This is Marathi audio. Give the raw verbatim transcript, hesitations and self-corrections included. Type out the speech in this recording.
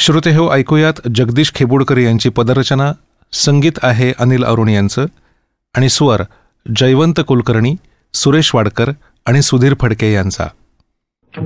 श्रोते हो, ऐकूयात जगदीश खेबुडकर यांची पदरचना. संगीत आहे अनिल अरुण यांचं आणि स्वर जयवंत कुलकर्णी, सुरेश वाडकर आणि सुधीर फडके यांचा.